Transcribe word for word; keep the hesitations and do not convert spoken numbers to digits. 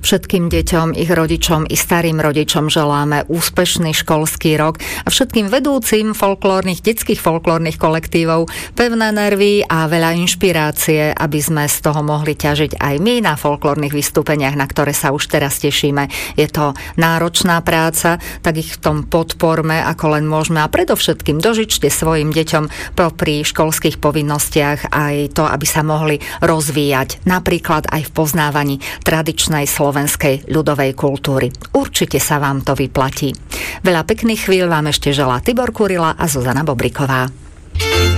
Všetkým deťom, ich rodičom i starým rodičom želáme úspešný školský rok a všetkým vedúcim folklórnych, detských folklórnych kolektívov pevné nervy a veľa inšpirácie, aby sme z toho mohli ťažiť aj my na folklórnych vystúpeniach, na ktoré sa už teraz tešíme. Je to náročná práca, tak ich v tom podporme, ako len môžeme a predovšetkým dožičte svojim deťom popri školských povinnostiach aj to, aby sa mohli rozvíjať, napríklad aj v poznávaní tradičnej slovenskej ľudovej kultúry. Určite sa vám to vyplatí. Veľa pekných chvíľ vám ešte želá Tibor Kurila a Zuzana Bobriková.